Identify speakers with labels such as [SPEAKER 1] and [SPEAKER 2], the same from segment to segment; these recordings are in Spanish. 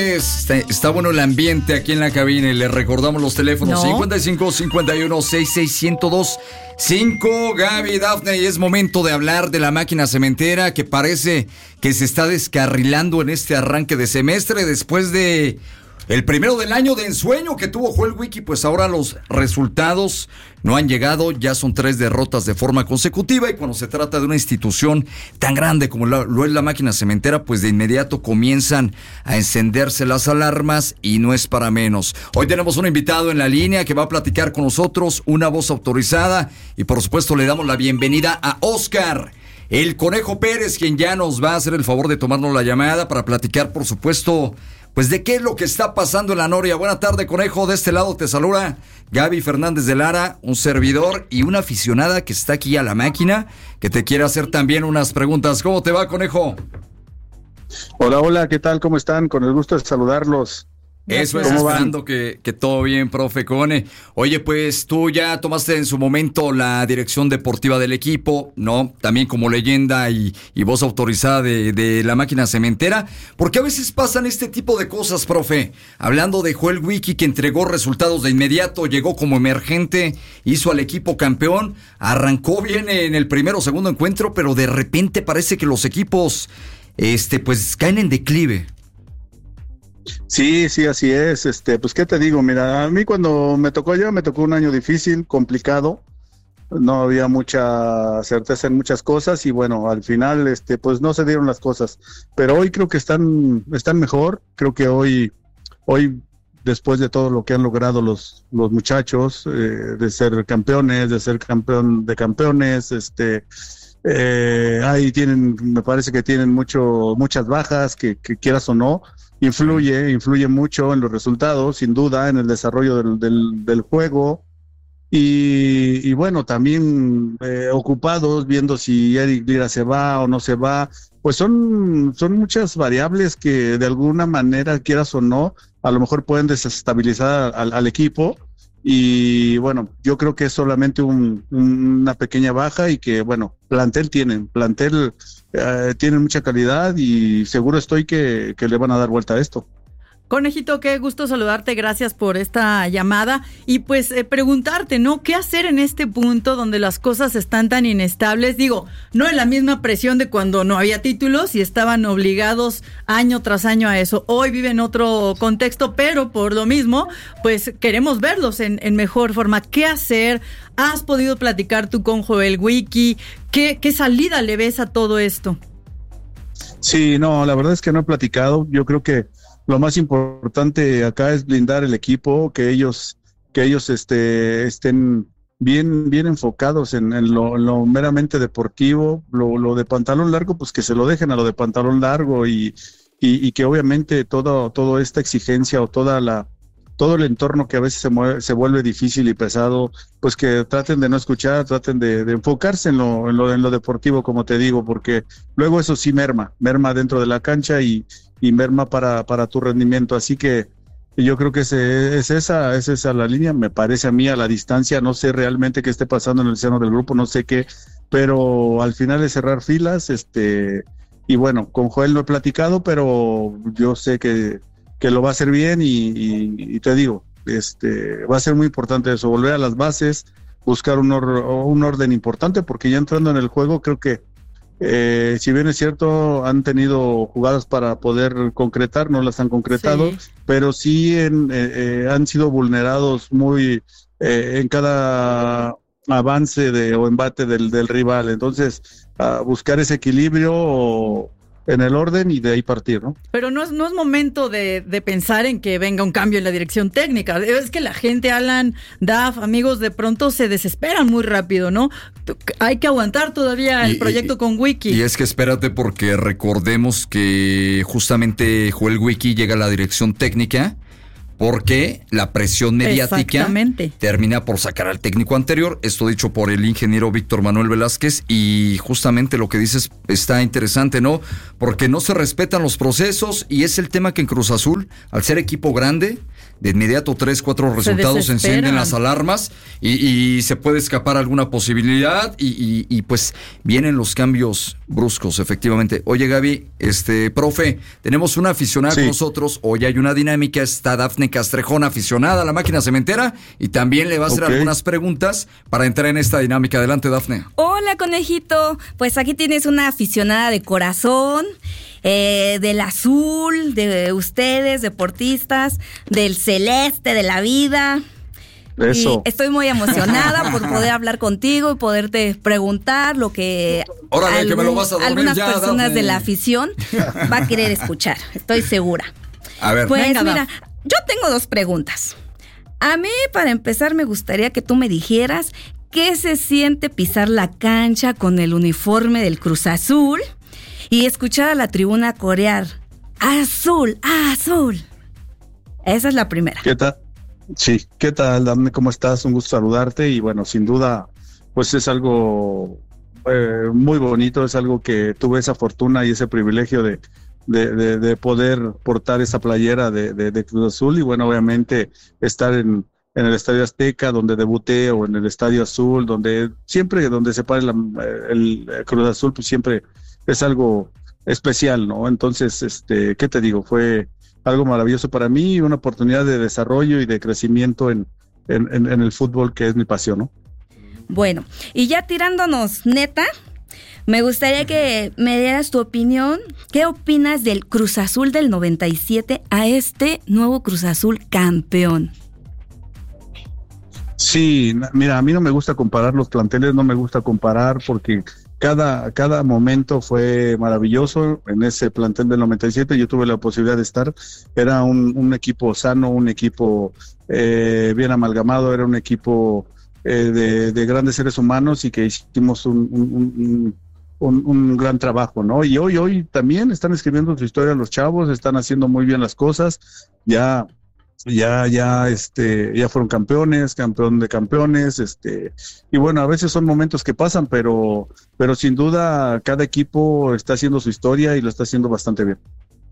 [SPEAKER 1] Está bueno el ambiente aquí en la cabina y le recordamos los teléfonos 55 51 66 1025. Gaby, Dafne, y es momento de hablar de la máquina cementera que parece que se está descarrilando en este arranque de semestre después de el primero del año de ensueño que tuvo Joel Wiki. Pues ahora los resultados no han llegado, ya son 3 derrotas de forma consecutiva, y cuando se trata de una institución tan grande como lo es la máquina cementera, pues de inmediato comienzan a encenderse las alarmas y no es para menos. Hoy tenemos un invitado en la línea que va a platicar con nosotros, una voz autorizada, y por supuesto le damos la bienvenida a Oscar el Conejo Pérez, quien ya nos va a hacer el favor de tomarnos la llamada para platicar, por supuesto, pues de qué es lo que está pasando en la Noria. Buena tarde, Conejo. De este lado te saluda Gaby Fernández de Lara, un servidor y una aficionada que está aquí a la máquina, que te quiere hacer también unas preguntas. ¿Cómo te va, Conejo?
[SPEAKER 2] Hola, ¿qué tal? ¿Cómo están? Con el gusto de saludarlos.
[SPEAKER 1] Eso es, esperando que todo bien, profe Cone. Oye, pues tú ya tomaste en su momento la dirección deportiva del equipo, ¿no? También como leyenda y voz autorizada de la máquina cementera. Porque a veces pasan este tipo de cosas, profe. Hablando de Joel Wiki, que entregó resultados de inmediato, llegó como emergente, hizo al equipo campeón, arrancó bien en el primero o segundo encuentro, pero de repente parece que los equipos, pues caen en declive.
[SPEAKER 2] Sí, así es. Pues qué te digo, mira, a mí cuando me tocó un año difícil, complicado, no había mucha certeza en muchas cosas y bueno, al final, pues no se dieron las cosas. Pero hoy creo que están mejor. Creo que hoy después de todo lo que han logrado los muchachos, de ser campeones, de ser campeón de campeones, ahí me parece que tienen muchas bajas, que quieras o no. Influye mucho en los resultados, sin duda, en el desarrollo del juego. Y bueno, también ocupados viendo si Eric Lira se va o no se va. Pues son muchas variables que de alguna manera, quieras o no, a lo mejor pueden desestabilizar al equipo. Y bueno, yo creo que es solamente una pequeña baja y que, bueno, plantel tienen mucha calidad y seguro estoy que le van a dar vuelta a esto.
[SPEAKER 3] Conejito, qué gusto saludarte, gracias por esta llamada y pues preguntarte, ¿no? ¿Qué hacer en este punto donde las cosas están tan inestables? Digo, no en la misma presión de cuando no había títulos y estaban obligados año tras año a eso. Hoy viven otro contexto, pero por lo mismo, pues queremos verlos en mejor forma. ¿Qué hacer? ¿Has podido platicar tú con Joel Wiki? ¿Qué salida le ves a todo esto?
[SPEAKER 2] Sí, no, la verdad es que no he platicado. Yo creo que lo más importante acá es blindar el equipo, que ellos estén bien enfocados en lo meramente deportivo, lo de pantalón largo, pues que se lo dejen a lo de pantalón largo y que obviamente toda esta exigencia o todo el entorno que a veces se vuelve difícil y pesado, pues que traten de no escuchar, traten de enfocarse en lo deportivo, como te digo, porque luego eso sí merma dentro de la cancha y merma para tu rendimiento. Así que yo creo que es esa la línea, me parece a mí a la distancia. No sé realmente qué esté pasando en el seno del grupo, no sé qué, pero al final es cerrar filas. Y bueno, con Joel no he platicado, pero yo sé que lo va a hacer bien y te digo, va a ser muy importante eso, volver a las bases, buscar un orden importante, porque ya entrando en el juego creo que si bien es cierto, han tenido jugadas para poder concretar, no las han concretado, sí, pero sí han sido vulnerados muy en cada avance o embate del rival. Entonces, buscar ese equilibrio en el orden y de ahí partir, ¿no?
[SPEAKER 3] Pero no es momento de pensar en que venga un cambio en la dirección técnica. Es que la gente, Alan, Daf, amigos, de pronto se desesperan muy rápido, ¿no? Hay que aguantar todavía el proyecto con Wiki.
[SPEAKER 1] Y es que espérate, porque recordemos que justamente Joel Wiki llega a la dirección técnica porque la presión mediática termina por sacar al técnico anterior, esto dicho por el ingeniero Víctor Manuel Velázquez, y justamente lo que dices está interesante, ¿no? Porque no se respetan los procesos y es el tema que en Cruz Azul, al ser equipo grande, de inmediato 3, 4 resultados encienden las alarmas y se puede escapar alguna posibilidad y pues vienen los cambios bruscos, efectivamente. Oye, Gaby, profe, tenemos una aficionada con nosotros. Hoy hay una dinámica, está Dafne Castrejón, aficionada a la máquina cementera, y también le va a hacer algunas preguntas para entrar en esta dinámica. Adelante, Dafne.
[SPEAKER 4] Hola, conejito. Pues aquí tienes una aficionada de corazón, del azul, de ustedes, deportistas, del celeste, de la vida.
[SPEAKER 2] Eso.
[SPEAKER 4] Y estoy muy emocionada por poder hablar contigo y poderte preguntar lo que
[SPEAKER 1] que me lo vas a dormir
[SPEAKER 4] algunas
[SPEAKER 1] ya,
[SPEAKER 4] personas
[SPEAKER 1] Dafne
[SPEAKER 4] de la afición va a querer escuchar. Estoy segura.
[SPEAKER 1] A ver.
[SPEAKER 4] Pues
[SPEAKER 3] venga,
[SPEAKER 4] mira, yo tengo 2 preguntas. A mí, para empezar, me gustaría que tú me dijeras qué se siente pisar la cancha con el uniforme del Cruz Azul y escuchar a la tribuna corear ¡Azul, azul! Esa es la primera.
[SPEAKER 2] ¿Qué tal? Sí, ¿qué tal, Dafne? ¿Cómo estás? Un gusto saludarte y bueno, sin duda, pues es algo muy bonito, es algo que tuve esa fortuna y ese privilegio de poder portar esa playera de Cruz Azul y bueno, obviamente estar en el Estadio Azteca, donde debuté, o en el Estadio Azul, donde se pare el Cruz Azul, pues siempre es algo especial, ¿no? Entonces, ¿qué te digo? Fue algo maravilloso para mí, una oportunidad de desarrollo y de crecimiento en el fútbol, que es mi pasión, ¿no?
[SPEAKER 4] Bueno, y ya tirándonos neta, me gustaría que me dieras tu opinión. ¿Qué opinas del Cruz Azul del 97 a este nuevo Cruz Azul campeón?
[SPEAKER 2] Sí, mira, a mí no me gusta comparar los planteles, no me gusta comparar porque cada momento fue maravilloso. En ese plantel del 97 yo tuve la posibilidad de estar, era un equipo sano, un equipo bien amalgamado, era un equipo de grandes seres humanos y que hicimos un gran trabajo, ¿no? Y hoy también están escribiendo su historia los chavos, están haciendo muy bien las cosas, ya fueron campeón de campeones, y bueno, a veces son momentos que pasan, pero sin duda cada equipo está haciendo su historia y lo está haciendo bastante bien.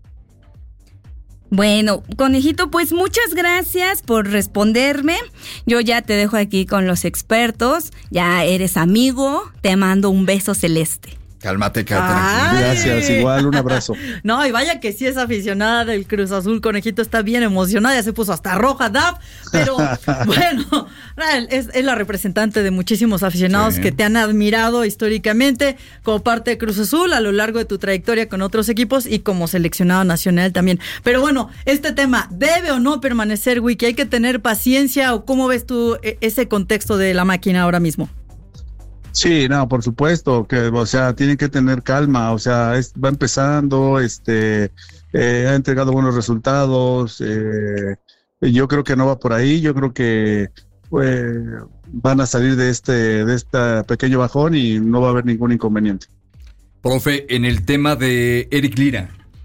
[SPEAKER 4] Bueno, conejito, pues muchas gracias por responderme. Yo ya te dejo aquí con los expertos, ya eres amigo, te mando un beso celeste.
[SPEAKER 1] Cálmate, Catherine.
[SPEAKER 2] Gracias, igual, un abrazo.
[SPEAKER 3] No, y vaya que sí es aficionada del Cruz Azul, conejito, está bien emocionada, ya se puso hasta roja, Daf, pero bueno, es la representante de muchísimos aficionados que te han admirado históricamente como parte de Cruz Azul a lo largo de tu trayectoria con otros equipos y como seleccionado nacional también. Pero bueno, este tema, ¿debe o no permanecer Wiki? ¿Hay que tener paciencia o cómo ves tú ese contexto de la máquina ahora mismo?
[SPEAKER 2] Sí, no, por supuesto, que, o sea, tienen que tener calma, o sea, va empezando, ha entregado buenos resultados, yo creo que no va por ahí, yo creo que van a salir de este pequeño bajón y no va a haber ningún inconveniente.
[SPEAKER 1] Profe, en el tema de Eric Lira,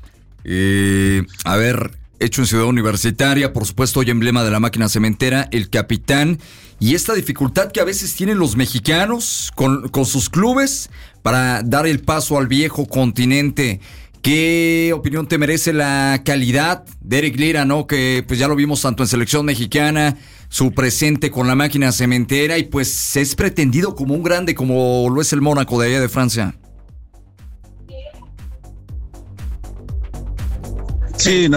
[SPEAKER 1] hecho en Ciudad Universitaria, por supuesto, hoy emblema de la máquina cementera, el capitán, y esta dificultad que a veces tienen los mexicanos con sus clubes para dar el paso al viejo continente. ¿Qué opinión te merece la calidad de Eric Lira, no? Que pues ya lo vimos tanto en selección mexicana, su presente con la máquina cementera, y pues es pretendido como un grande como lo es el Mónaco de allá de Francia.
[SPEAKER 2] Sí,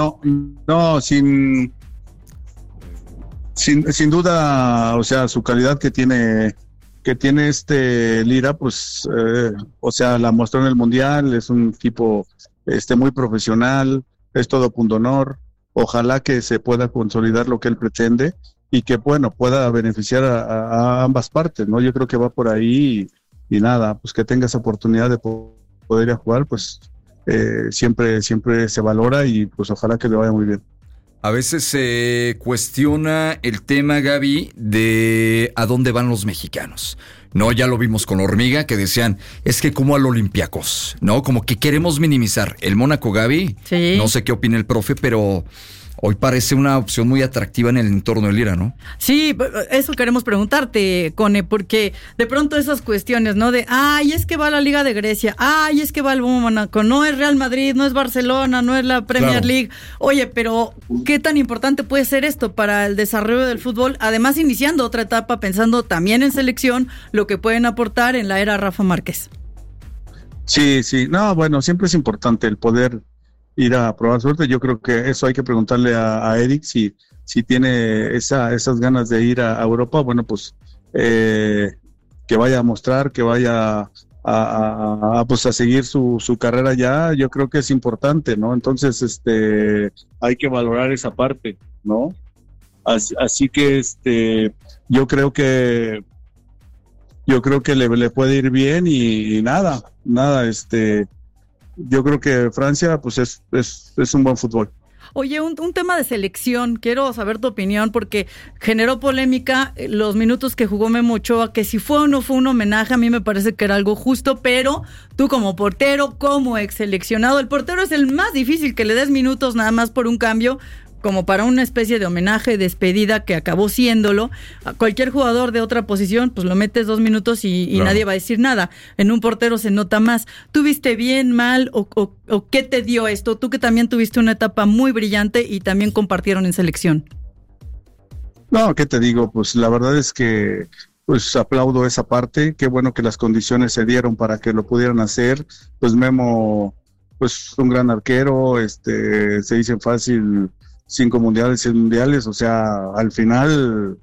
[SPEAKER 2] sin duda, o sea, su calidad que tiene Lira, pues, o sea, la mostró en el Mundial, es un tipo muy profesional, es todo punto honor. Ojalá que se pueda consolidar lo que él pretende y que, bueno, pueda beneficiar a ambas partes, ¿no? Yo creo que va por ahí y nada, pues que tenga esa oportunidad de poder ir a jugar, pues siempre se valora y pues ojalá que le vaya muy bien.
[SPEAKER 1] A veces se cuestiona el tema, Gaby, de a dónde van los mexicanos. No, ya lo vimos con la Hormiga, que decían, es que como al Olympiacos, ¿no? Como que queremos minimizar. El Mónaco, Gaby, no sé qué opina el profe, pero hoy parece una opción muy atractiva en el entorno del Lira, ¿no?
[SPEAKER 3] Sí, eso queremos preguntarte, Cone, porque de pronto esas cuestiones, ¿no? De, es que va a la Liga de Grecia, es que va al Mónaco, no es Real Madrid, no es Barcelona, no es la Premier League. Oye, pero ¿qué tan importante puede ser esto para el desarrollo del fútbol? Además, iniciando otra etapa, pensando también en selección, lo que pueden aportar en la era Rafa Márquez.
[SPEAKER 2] Sí, no, bueno, siempre es importante el poder ir a probar suerte. Yo creo que eso hay que preguntarle a Eric si tiene esas ganas de ir a Europa. Bueno, pues que vaya a mostrar, que vaya pues a seguir su carrera ya. Yo creo que es importante, ¿no? Entonces, hay que valorar esa parte, ¿no? Así que yo creo que le puede ir bien y nada, yo creo que Francia pues es un buen fútbol.
[SPEAKER 3] Oye, un tema de selección, quiero saber tu opinión porque generó polémica los minutos que jugó Memo Ochoa, que si fue o no fue un homenaje, a mí me parece que era algo justo, pero tú como portero, como ex seleccionado, el portero es el más difícil que le des minutos nada más por un cambio, como para una especie de homenaje, despedida que acabó siéndolo. A cualquier jugador de otra posición, pues lo metes 2 minutos y nadie va a decir nada. En un portero se nota más. ¿Tú viste bien, mal o qué te dio esto? Tú que también tuviste una etapa muy brillante y también compartieron en selección.
[SPEAKER 2] No, ¿qué te digo? Pues la verdad es que pues aplaudo esa parte. Qué bueno que las condiciones se dieron para que lo pudieran hacer. Pues Memo, pues un gran arquero, se dice fácil, 5 mundiales, 6 mundiales, o sea, al final,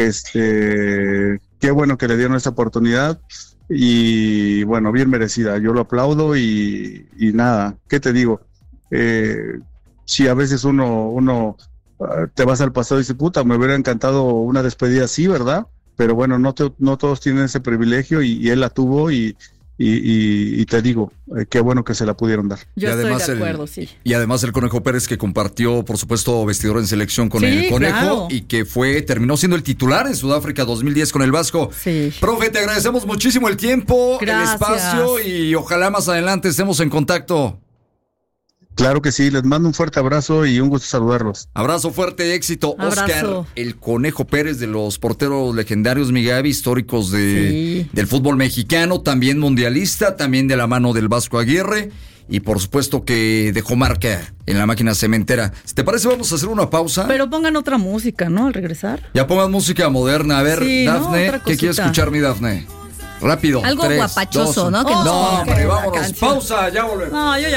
[SPEAKER 2] qué bueno que le dieron esta oportunidad y bueno, bien merecida, yo lo aplaudo y nada, ¿qué te digo? Si a veces uno te vas al pasado y dices, puta, me hubiera encantado una despedida así, ¿verdad? Pero bueno, no todos tienen ese privilegio y él la tuvo y te digo, qué bueno que se la pudieron dar.
[SPEAKER 3] Yo estoy de acuerdo, sí.
[SPEAKER 1] Y además el Conejo Pérez, que compartió, por supuesto, vestidor en selección con el Conejo, claro, y que terminó siendo el titular en Sudáfrica 2010 con el Vasco.
[SPEAKER 3] Sí.
[SPEAKER 1] Profe, te agradecemos muchísimo el tiempo,
[SPEAKER 3] gracias,
[SPEAKER 1] el espacio y ojalá más adelante estemos en contacto.
[SPEAKER 2] Claro que sí, les mando un fuerte abrazo y un gusto saludarlos.
[SPEAKER 1] Abrazo fuerte, éxito.
[SPEAKER 3] Abrazo.
[SPEAKER 1] Oscar, el Conejo Pérez, de los porteros legendarios, mi Gaby, históricos del fútbol mexicano, también mundialista, también de la mano del Vasco Aguirre y por supuesto que dejó marca en la máquina cementera. Si te parece, vamos a hacer una pausa.
[SPEAKER 3] Pero pongan otra música, ¿no? Al regresar.
[SPEAKER 1] Ya pongan música moderna. A ver, Dafne, ¿qué quieres escuchar, mi Dafne? Rápido.
[SPEAKER 4] Algo 3, guapachoso, 2, ¿no?
[SPEAKER 1] No, hombre, vámonos. Pausa, ya volvemos.
[SPEAKER 3] No, yo ya